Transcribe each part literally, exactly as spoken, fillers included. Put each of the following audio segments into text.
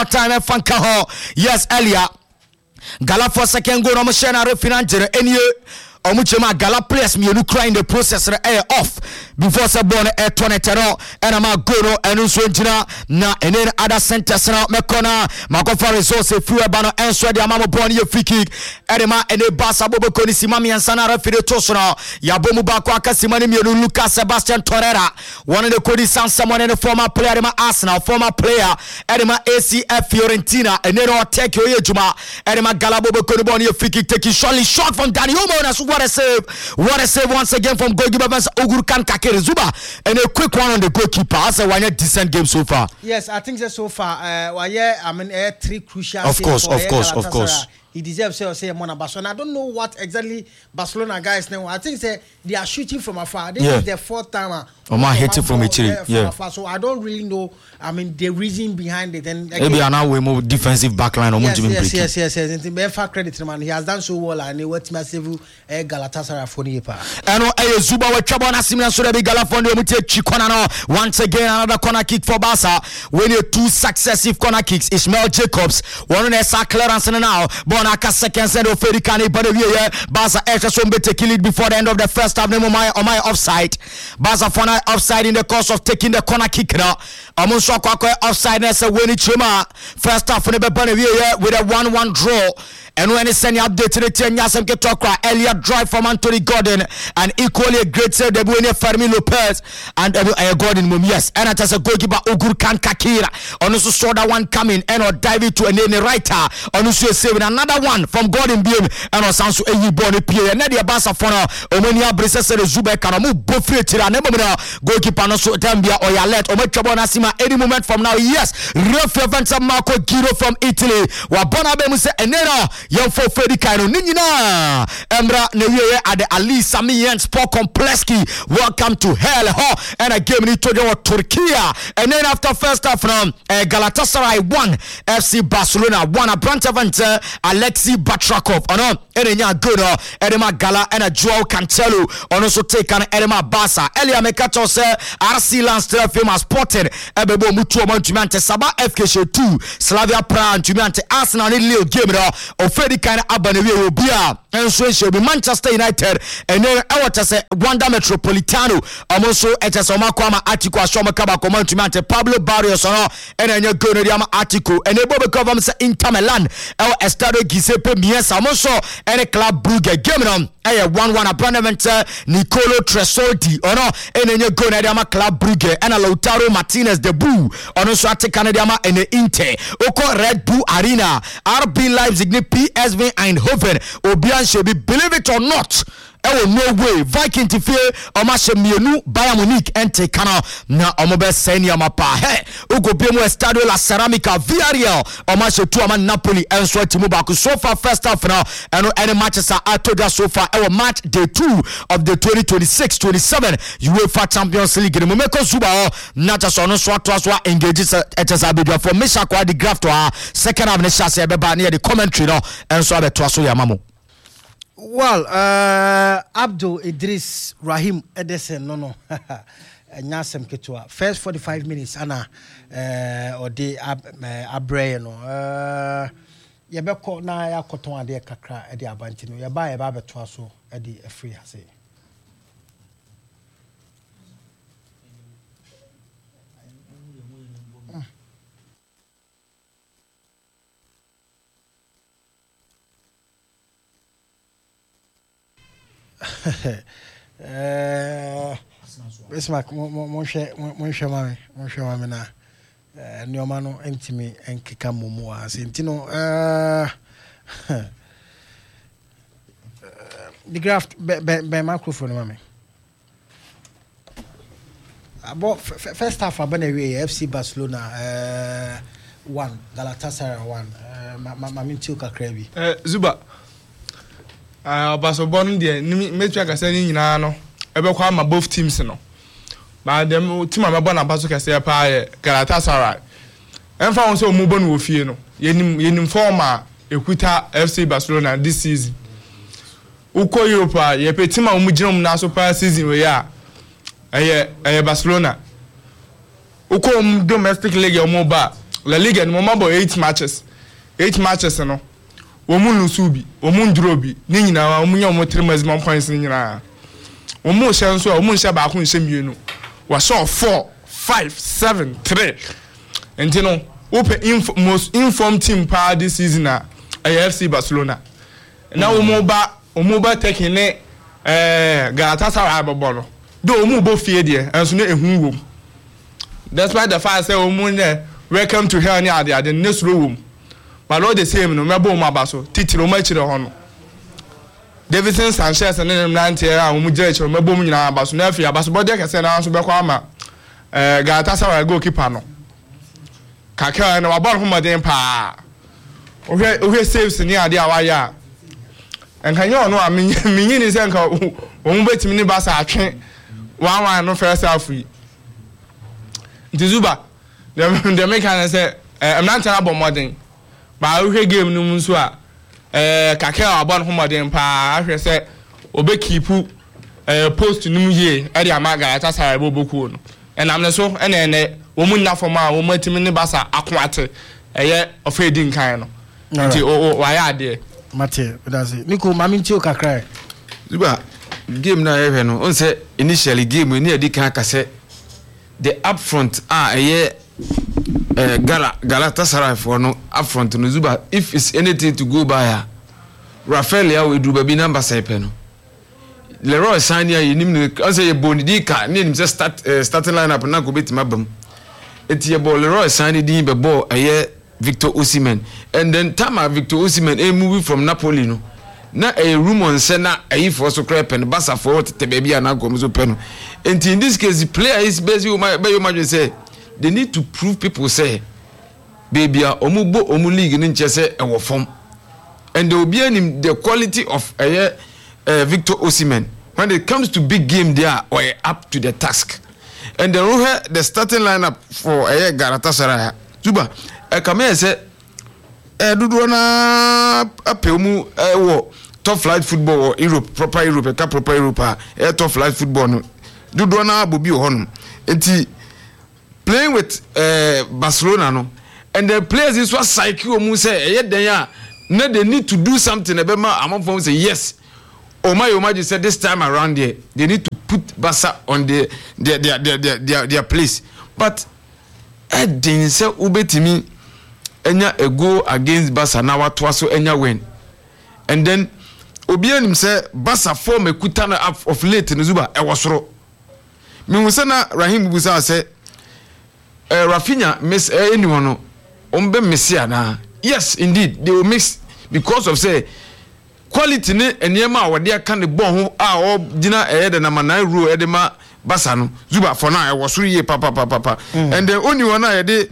time Fankaho. Yes, Elia. Gala for second goal. I'm sharing a refinance. Any Omuchema Gala players me you cry in the process air off before Sabon air twenty-tero and I'm a goro and Uswintina na and then other centers now Mekona Makofa resource free bano and sweat the Amamo Boni free kick Edema and a Basa Bobo Simami and Sana Refide Tosona Yabomu Bakwaka Simani Miru Lucas Sebastian Torreira one of the Cody San someone and a former player Edema Arsenal former player Edema A C F Fiorentina and then or take your Juma Edema Galabobo Boni free kick taking surely shot from Danny Omo. What a save! What a save once again from goalkeeper Ogurkan Kakere Zuba and a quick one on the goalkeeper. That's a one decent game so far. Yes, I think that so far. Uh, well, yeah, I mean, uh, three crucial. Of course, of course, of course. He deserves to say Mona Barcelona. I don't know what exactly Barcelona guys now. I think they, they are shooting from afar. This yeah. is their fourth time. Oh my, hitting from each yeah. yeah. Afar. So I don't really know. I mean, the reason behind it. And again, maybe now we move defensive backline. Yes, yes, yes, yes, yes. And the fair credit to man, he has done so well. And he went massive Galatasaray for the year. And uh, Zuba with trouble. Nasimina Surabi Galafondo Mute Chikona. Once again, another corner kick for Barca. When you two successive corner kicks, Ismail Jacobs one on a clearance now. Bonaka second set of Fericani, but the Barca extra some better kill it before the end of the first half. Name on my on my offside. Barca for offside in the course of taking the corner kick now. Amunso Kwakwe offside and say Winnie Chima. First half for the Bebane with a one one draw. And when he send update to the ten Yasem Ketokra, Elliot drive from Anthony Gordon, and equally a great save the winner Fermi Lopez and uh, Gordon Mum. Yes, and as a goalkeeper Ogurkan Kakira, on also saw that one coming and or dive it to a name writer, on also saving another one from Gordon Beam and or Sansu Eyi Boni Pierre, and Nadia Basa Fona, Omania Brisa Zube Kanamu, Bofri Tira, Nebomina, goalkeeper no so Dambia or Yalet, or Machabonasima any moment from now. Yes, real fervent Marco Giro from Italy, Wabona Bemuse and Nero. Young for Freddy Kaino Ninina Embra Newe at the Ali Samian Sport Complexki. Welcome to hell ho and a game in Turkey. And then after first half from uh, Galatasaray one F C Barcelona one a branch event uh, Alexei Batrakov on uh, Erenya Gono Edema Gala and a Joao Cancelo on also take an Edema Barca Elia Mekato say R C Lance famous Sporting Ebebo Mutu Montumante Saba F K two Slavia Prague Montumante Arsenal in Lille game of Freddy kind of Abanewe Obia and so it should be Manchester United and then I want to say Wanda Metropolitano also at a Somakwama article Shoma Kaba Command Pablo Barrios and then you're going to article and a Bobo Covams Inter Milan El Estado Giuseppe Miesa also and a Club Brugge game on a one one appointment Nicolo Tresoldi or no and then you're going to Club Brugge and a Lautaro Martinez de Boo on also at Canadiama and the Inter Oko Red Bull Arena R B Leipzig P S V Eindhoven Obian should be believe it or not oh no way Viking to fear Omashe Mienu Bayern Munich and Tekana na Omobe Senior Mapa he Ugo Bemo Estadio La Ceramica Villarreal Omashe Tuama Napoli and so Timubaku so far first half now and any matches are told us so far our match day two of the twenty twenty-six twenty-seven UEFA Champions League the Momeko Zuba not just on so to us engages at as abidua for Misha Kwa the graph to our second half Nishase Beba near the commentary no and so to us Yamamu. Well, uh, Abdul Idris Rahim Edesen, no, no, Nyasem Ketua. First forty-five minutes, Anna, uh, or the Abre, no, uh, Yabeko na ya koton ade kakra ade abantino. Yaba yaba betwa so ade free hase. eh Bismarck mon cher mon cher mami mon cher mami na eh nioma no entimi enkeka momo asentino eh the graph by microphone mami about first half abanewe F C Barcelona uh, one Galatasaray one uh, mami ntioka krabi eh Zuba ah Barcelona de metua ka say nyina no ebekwa ama both teams no ba dem team amabo na baso ka say pa Galatasaray enfa won say o mu bo no ofie no yenim yenim forma ekuta F C Barcelona this season uko Europa ye pe team a mu ginam na so pa season we ya eye eye Barcelona uko domestic league o mo ba La Liga no mo eight matches eight matches no omu nusubi omu ndrobi ni nyina omu nya omu three maximum points ni nyina omu hye nso omu hye ba ko hye mienu wa so four five seven three enti no open inf- most informed team pa this season a F C Barcelona na omu ba omu ba taking ne eh Galatasaray abobolo do omu bo fie de enso ne ehun wom despite the fact say omu ne welcome to hell ni ade ade ne suro wom but all the same no mebo omu abaso titiro ma chire ho no Davidson Sanchez ne ne nante a omu jere chiro mebo omu nyina abaso na afi abaso body kese na so be kwa ama eh Galatasaray goalkeeper no kaka na wabon ho maden pa ohwe ohwe saves ni ade a waya enkanyo ono a minyi ni se nka omu betimi ni basa atwe one one no first half yi Ntizuba the the make can say I'm not about modern but ohwe game no nso a eh kaka wabon ho maden pa ahwe se obe keep eh post num ye e dey amaga Galatasaray boboku no and am so ene ene omu na form a omu etimi ni basa akwate eye ofedi nkan no nti o wa ya ade Mate, that's it. Nico, mami nti o kakra. Zuba game na ehwe no on say initially game ni edi kan ka say the upfront ah eye eh Gala Galatasaray for no upfront no Zuba if it's anything to go by ah Rafael ya we do baby number seven no Leroy Sania yinim no on say ye bonidi ka ni nim say start uh, starting lineup na go betima bam eti ye ball Leroy Sania din be ball eye Victor Osimhen and then Tama Victor Osimhen a movie from Napoli no na a room on sena a for so crap and basa for te baby and go so pen and in this case the player is busy you might say they need to prove people say baby omubo omu league in chese e wo form and they will be in the quality of a uh, Victor Osimhen when it comes to big game they are or up to the task and the the starting lineup for a Galatasaray Zuba e kama say eh dudu na apemu eh wo top flight football or Europe proper Europe ka proper Europe eh top flight football no dudu na abobi ho no enti playing with uh, Barcelona no and the players is what cycle mu say eh den ya na they need to do something e be ma amon say yes Omar Omaji said this time around there they need to put Barca on the their their their their, their place but eh den say ubetimi enya a go against Barca na watwa so enya win and then obianim say Barca form ekuta na of late no Zuba e wosoro me hu say na Rahim Busa say eh Rafinha miss eh, anyone no ombe messia na yes indeed they will mix because of say quality ne enema awade aka ne bon ho a o gina eh de na manan ro e de ma Barca no Zuba for na e wosoro ye papa papa papa mm. and then only one na e de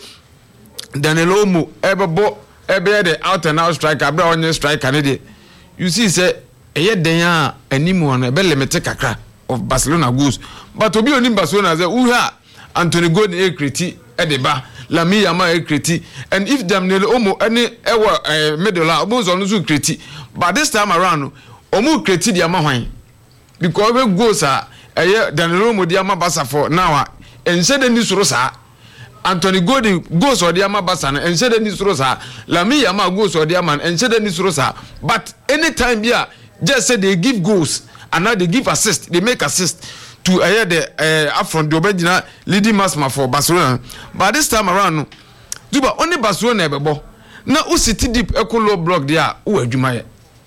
Danilo Mu ebebo ebe the out and out striker abra onye striker ne de you see say eye den a animu on ebe limit kakra of Barcelona goals but obi oni Barcelona say who ha Anthony Gordon e kreti e de ba Lamine Yamal e kreti and if Danilo Mu any ewo middle a obo so no so kreti but this time around omu kreti dia ma hwan because we goals a eye Danilo Mu dia ma Barca for now ense de ni soro sa Anthony Gordon goes or the Amabasana and said any rosa, Lamine Yamal goes or the Aman and said any rosa. But anytime here, just say they give goals and now they give assist, they make assist to uh, the uh, up front the Obedina leading Masma for Barcelona. But this time around, Duba only Barcelona bebo. Now who sit deep echo low block there? Who are Jumaya?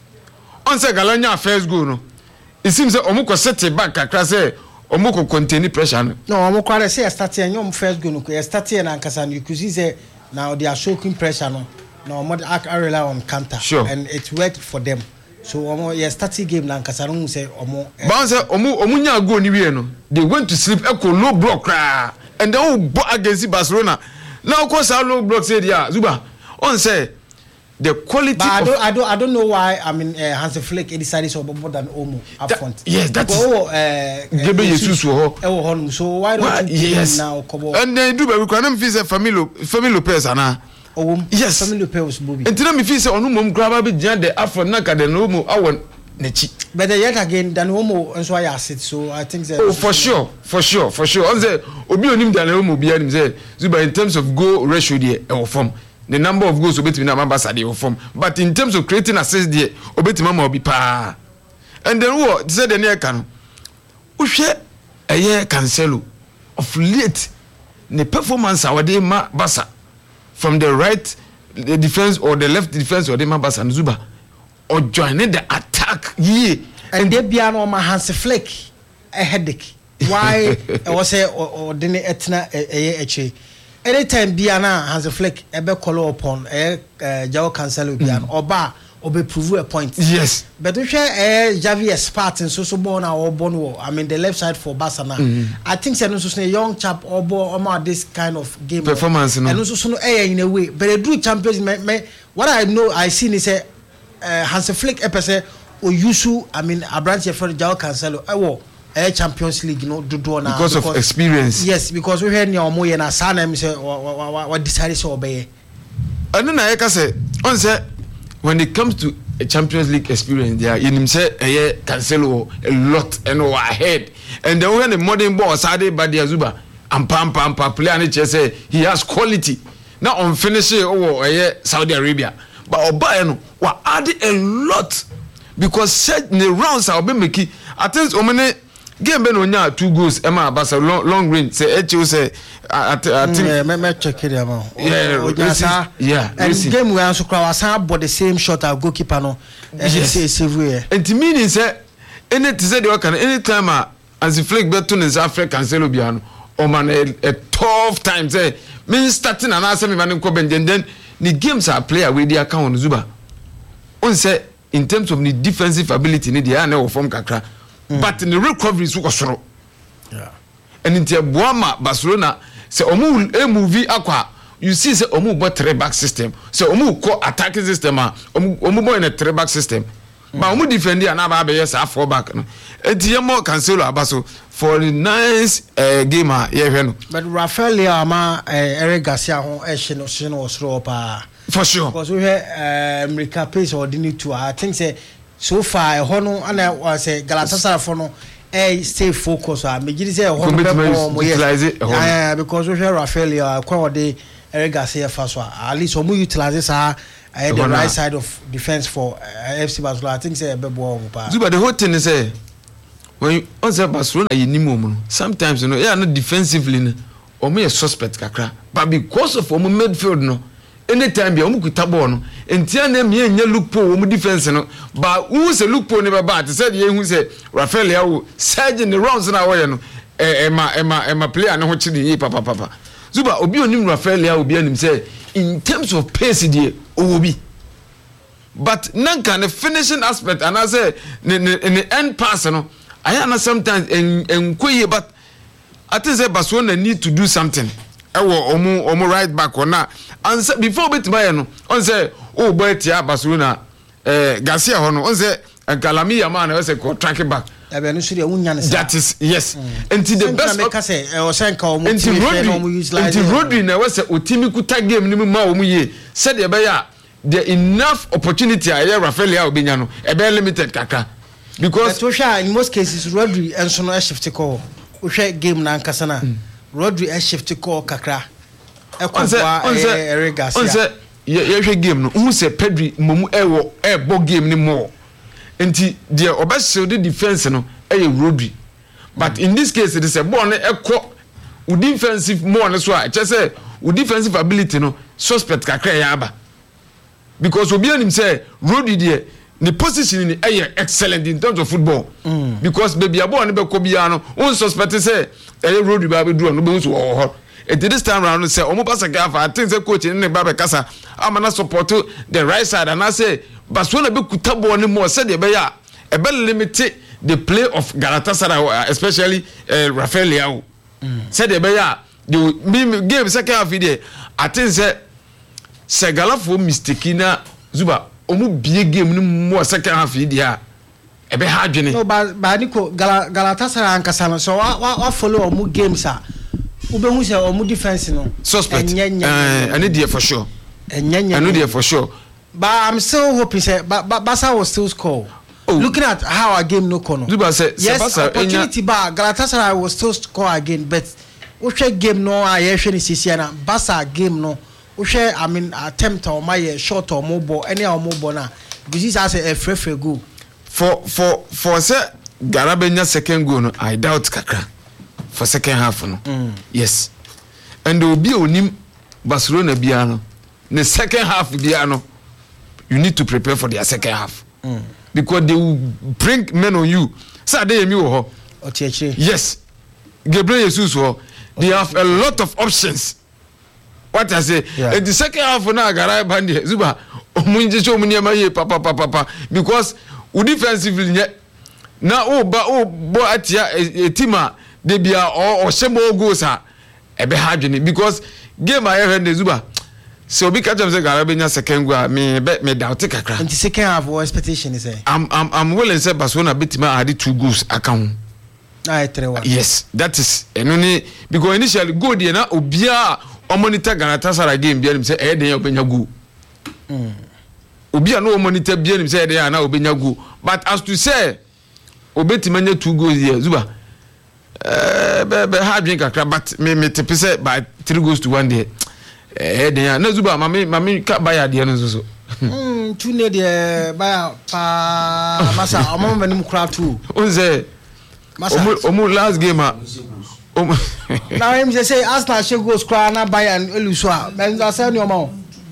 On say Galania first goal no. It seems that Omuko set it back across Omoko contain pressure. No, Omoko say starting your first goal. No, starting and Kasan. You could see say now they are showing pressure. No, no more act rely on counter. Sure. And it worked for them. So Omo, yeah, starting game now Kasan say Omo. But say Omo Omunya go anywhere no. They went to sleep. Echo low block and they all against Barcelona. Now of course our low block said yeah, Zuba. On say. The quality but I of don't, I don't I don't know why I mean uh, Hansi Flick decided so more than Omo up that, front. Yes, that is oh, uh, Gebe Jesus wo. So why don't well, you yes. now Kobo? And then do we can feel say family family Lopez ana. Oh, yes. Family Lopez Bobby. And then me feel say onu mom grab be gian the afro na ka de no mo awon nechi. But yet again, Dan Homo and so I asked it. So I think that. Oh, for sure, for sure, for sure. On say obi onim Dan Homo bi anim say Zuba in terms of goal ratio there e form. The number of goals obetimi na Mabasa dey form. But in terms of creating assists there obetimi ma obi pa. And then what say the near can. Uhwe eye Cancelo of late the performance awade ma Basa from the right the defense or the left defense or the ma Basa Zuba or joining the attack ye and they be an my Hans Flick a headache. Why I was say or didn't etna a eche. Anytime be an Hans Flick ebe call upon a Joao Cancelo be an oba or be prove a point. Yes. But we share Javier Spartan so so born or born I mean the left side for Barcelona. Mm-hmm. I think so no a young chap or born this kind of game performance no. And also so no in a way. But they do champions me, me, what I know I seen is a uh, Hans Flick epese o yusu I mean a branch for Joao Cancelo ewo a Champions League you know do do na because, because of experience. Yes, because we hear near omo na sana me say what decide so obey. And then I say on say when it comes to a Champions League experience there you him say eh Cancelo a lot and over ahead and then when the modern ball Sade Badia Zuba and pam pam pam play and say he has quality now on finish over eh Saudi Arabia but oba no wa add a lot because set the rounds are be make I think omene game ben onya two goals Emma Abasa long, long range say H O say I, I, I think yeah me me check it am yeah yeah and racing. Game we also crowd was about the same shot our goalkeeper no yes say save and to mean say any to say the can anytime as the flick bet to in Africa Cancelo biano o man a, a tough time say me starting and answer me man ko ben then the games are player we dey account Zuba on say in terms of the defensive ability ni dey na form kakra mm. But in the recovery is soro yeah and in the Boama Barcelona say omu e movie akwa you see say omu bo three back system say omu ko attacking system a omu omu bo in a three back system mm. But omu defend and na be yes four back no enti mo Cancelo abaso for the nice uh, game a ye hwe no but Rafael Leao uh, Eric Garcia ho e hye no hye no soro pa for sure because we hear uh, America pace or didn't to I think say so far e ho no ana was say Galatasaray for no eh stay focus ah me gidi say e ho no utilize it yeah because we hear Rafael Leao kwa de Eric Garcia first at least we utilize ah uh, the right side of defense for uh, F C Barcelona I think say e be bo pa Zuba the whole thing is say when you also Barcelona you need more sometimes you know yeah not defensively no or me a suspect kakra but because of omo midfield no anytime be omo kuta ball no entia na me nya look po omo defense no but who say look po ne ba but said ye hu say Rafael Leao surging the rounds na wo ye no e ma e ma e ma player na ho chi di papa papa Zuba obi onim Rafael Leao obi anim say in terms of pace die obi but nanka the finishing aspect and I say in the end pass no I know sometimes en en koye but I think say Barcelona need to do something. Ewo omo omo right back or na and say, before bit buy no on say oh boy tia Barcelona eh Garcia hono on say Galami Yaman na say ko track back. That is yes. And the best make say e o say nka omo ti fe no use like and Rodri na we say otimi kuta game ni ma omo ye said e be ya the enough opportunity aye Rafael Leao obenya no e be limited kaka. Because in most cases Rodri and so no shift call we share game na nkasa na Rodri e shift call kakra e kwa Eric Garcia on say ye hwe game no who say Pedri momu e wo e bo game ni more enti the obese the defense no e Rodri but in this case it is a ball na e ko u defensive more na so a che say u defensive ability no suspect kakra ya aba because obi anim say Rodri there the position in the excellent in terms of football mm. Because baby a boy ne be ko bia no won suspect say eh Rodri ba be do no be so ho it this time round say omo pass gafa I think say coach ne ba be kasa amana support the right side and I say Barcelona be kuta ball ne more say the be ya e be limit the play of Galatasaray especially uh, Rafael Leao mm. Say the be ya the game second half there I think say Segala for mistake na Zuba omu bie game ni mo second half dia e be ha dwene no ba ba niko Galatasaray ankasa no so wa wa follow omu games a ube hu se omu defense no suspect eh ani dia for sure enyenye ani dia for sure but I'm still hoping say Barca will still score looking at how our game no corner. Zuba say yes, Basa opportunity bar Galatasaray will still score again, but which game no I actually see na Basa game no. Which I mean attempt or my short or mobile any or mobile na. This is as a free free goal. For for for say Garabenya second goal no, I doubt kakra. For second half no. Mm. Yes. And there will be onim Barcelona biano. The second half biano. You need to prepare for their second half. Mm. Because they will bring men on you. Saturday you ho. Yes. Gabriel Jesus ho. They have a lot of options. What I say, yeah. In the second half now Garay Bandi Zuba omunje show munye maye papa papa papa because u defensively na o ba o bo atia a team they be or or shemo goals ha e be hadwene because game I heard the Zuba so be catch am say Garay benya second goal me me doubt kakra. In the second half what expectation is there? I'm I'm I'm willing say Barcelona betima add two goals account. Ah three one. Yes, that is enoni because initially goal dey na obia o monitor Galatasaray game bia nim say eh den obenya goal. Mm. Obia no monitor bia nim say eh den na obenya goal. But as to say obetimanya two goals here Zuba eh be be hard drink akra but me me te say by three goals to one there. Eh den na Zuba mama mama ka buy there no so. Mm two ne there buy pa masa o mama nim kra two. Unze Omu omu last game ah. Now him say Arsenal she goes cry na Bayern eluso a. Ben say no ma.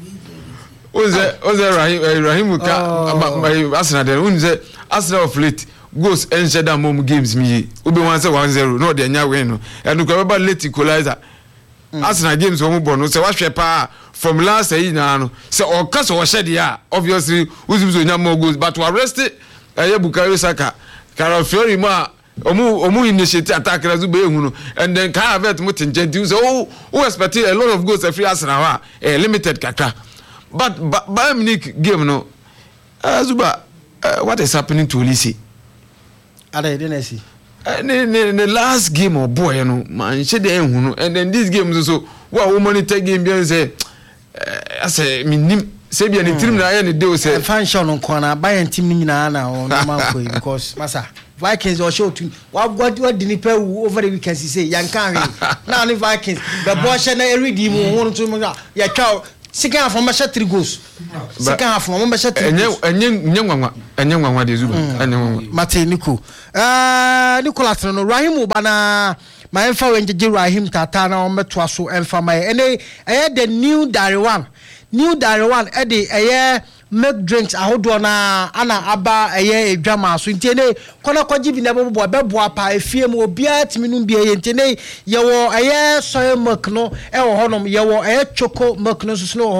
Oze oze Rahim Rahim ka Arsenal dey unze Arsenal of late goes enche da mom games me. Obi one say one zero no dey nya win no. And ko be late equalizer. Arsenal games omu bo no say wa hwe pa from last year na no. Say o ka so wo hye dey a obviously uzim so nya more goals but we arrest eh Bukayo Saka. Carol Fiori ma omu omu initiate attack na Zuba ehunu and then Kai Havertz mo tinjenti so oh who expect a lot of goals every Arsenal ha eh limited kakra but Bayern Munich game no uh, Zuba uh, what is happening to Olise ada dey see uh, ne ne ne last game of boy no man she dey ehunu and then this game so so wa wo monitor game bi say uh, say minim say bi any team na ya ne dey say function on corner Bayern team ni na na on man for because masa Vikings or show to what what what the nipa over the weekend say yan kan now the Vikings the boy she na redeem won to ya twa second half from three goals second half from three enye enye nwanwa enye nwanwa de Zuba enye nwanwa Mate Nico eh Nicolas no Rahim Ubana my enfa wenje Rahim tata na o meto aso enfa mai ene eh the new Dariwan new Dariwan e de eh make drinks ahodo na ana aba eye edwama so ntene kona kwaji bi na bebo bebo pa efie mu obia timinu bi eye ntene ye wo eye soy milk no e wo honom ye wo eye choco milk no so no